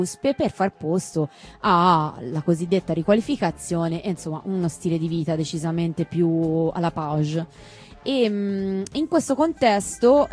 per far posto alla cosiddetta riqualificazione e insomma uno stile di vita decisamente più alla page. E in questo contesto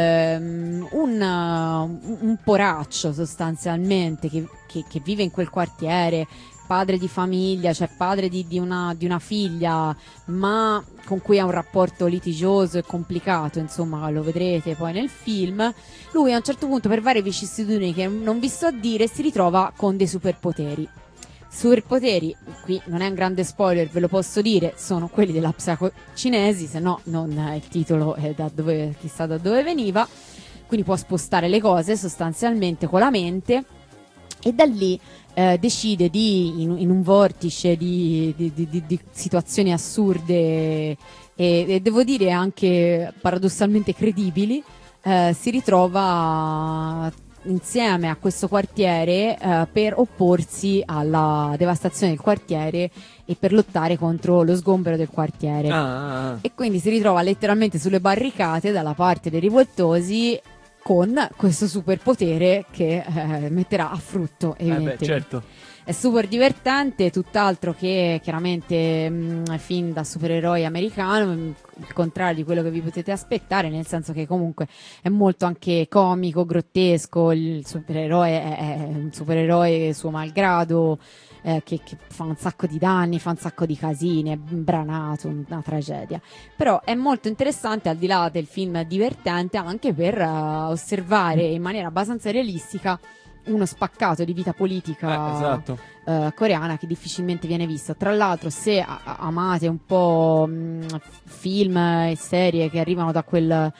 un poraccio sostanzialmente che vive in quel quartiere, padre di famiglia, cioè padre di una figlia, ma con cui ha un rapporto litigioso e complicato, insomma lo vedrete poi nel film. Lui a un certo punto, per varie vicissitudini che non vi sto a dire, si ritrova con dei superpoteri. Superpoteri, qui non è un grande spoiler, ve lo posso dire, sono quelli della psicocinesi, se no non il titolo è chissà da dove veniva. Quindi può spostare le cose sostanzialmente con la mente, e da lì decide in un vortice di situazioni assurde e devo dire anche paradossalmente credibili, si ritrova insieme a questo quartiere per opporsi alla devastazione del quartiere e per lottare contro lo sgombero del quartiere. E quindi si ritrova letteralmente sulle barricate dalla parte dei rivoltosi, con questo superpotere che metterà a frutto, evidentemente. Certo. È super divertente, tutt'altro che chiaramente film da supereroi americano, il contrario di quello che vi potete aspettare, nel senso che comunque è molto anche comico, grottesco. Il supereroe è un supereroe suo malgrado, che fa un sacco di danni, fa un sacco di casini, è branato, una tragedia. Però è molto interessante, al di là del film divertente, anche per osservare in maniera abbastanza realistica uno spaccato di vita politica coreana che difficilmente viene visto. Tra l'altro, se amate un po' film e serie che arrivano da quel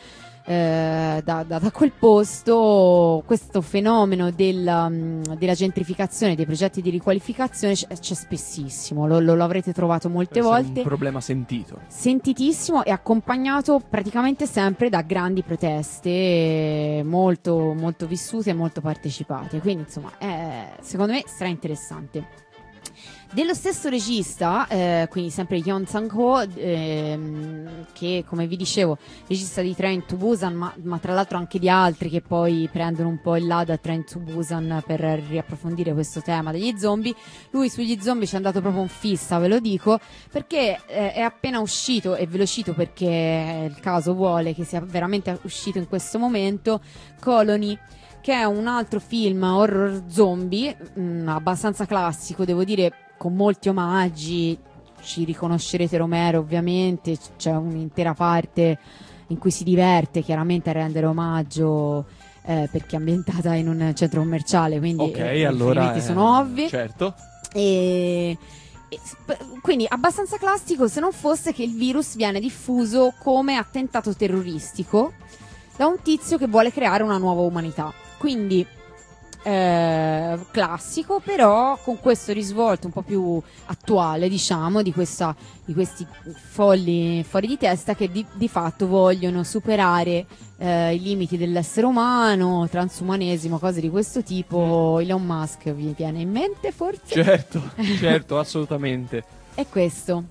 posto, questo fenomeno della gentrificazione, dei progetti di riqualificazione c'è spessissimo, lo avrete trovato molte volte. È un problema sentitissimo, e accompagnato praticamente sempre da grandi proteste molto, molto vissute e molto partecipate, quindi insomma è secondo me stra interessante. Dello stesso regista, quindi sempre Yeon Sang-ho, che come vi dicevo, regista di Train to Busan, ma tra l'altro anche di altri che poi prendono un po' il là da Train to Busan per riapprofondire questo tema degli zombie. Lui sugli zombie ci è andato proprio un fissa, ve lo dico, perché è appena uscito, e ve lo cito perché il caso vuole che sia veramente uscito in questo momento, Colony, che è un altro film horror zombie, abbastanza classico, devo dire, con molti omaggi. Ci riconoscerete Romero, ovviamente, c'è un'intera parte in cui si diverte chiaramente a rendere omaggio, perché è ambientata in un centro commerciale, quindi i riferimenti sono ovvi. Certo. Quindi abbastanza classico, se non fosse che il virus viene diffuso come attentato terroristico da un tizio che vuole creare una nuova umanità. Quindi classico, però con questo risvolto un po' più attuale, diciamo, di questi folli fuori di testa che di fatto vogliono superare i limiti dell'essere umano, transumanesimo, cose di questo tipo. Elon Musk vi viene in mente forse? Certo, assolutamente. È questo.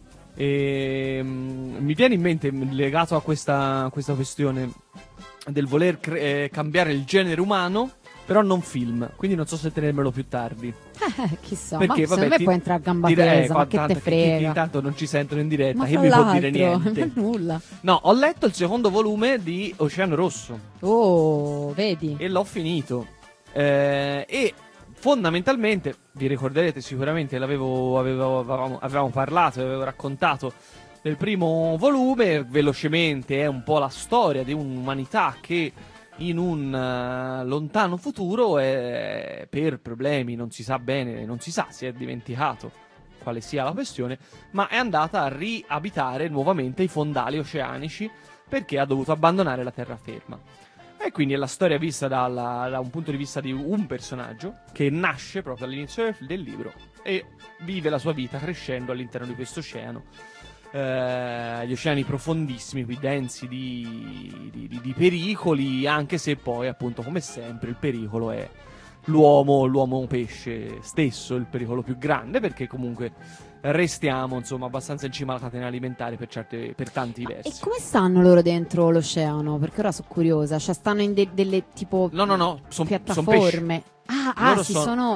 Mi viene in mente, legato a questa questione del voler cambiare il genere umano, però non film, quindi non so se tenermelo più tardi. Chissà, perché, ma secondo me puoi entrare a gamba tesa, ma che te frega. Tanto non ci sentono in diretta, ma che mi può dire niente. Nulla. No, ho letto il secondo volume di Oceano Rosso. Oh, vedi? E l'ho finito. E fondamentalmente, vi ricorderete sicuramente, avevamo parlato, avevo raccontato del primo volume, velocemente è un po' la storia di un'umanità che in un lontano futuro, per problemi non si sa bene, non si sa, si è dimenticato quale sia la questione, ma è andata a riabitare nuovamente i fondali oceanici perché ha dovuto abbandonare la terraferma. E quindi è la storia vista da un punto di vista di un personaggio che nasce proprio all'inizio del libro e vive la sua vita crescendo all'interno di questo oceano. Gli oceani profondissimi, qui densi di pericoli, anche se poi, appunto, come sempre, il pericolo è l'uomo pesce stesso, il pericolo più grande, perché comunque restiamo, insomma, abbastanza in cima alla catena alimentare per tanti versi. E come stanno loro dentro l'oceano? Perché ora sono curiosa, cioè stanno in delle tipo no, piattaforme. Sono pesci. Sono